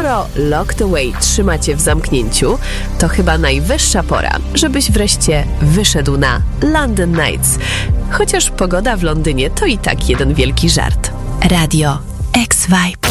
Skoro Locked Away trzymacie w zamknięciu, to chyba najwyższa pora, żebyś wreszcie wyszedł na London Nights. Chociaż pogoda w Londynie to i tak jeden wielki żart. Radio X-Vibe.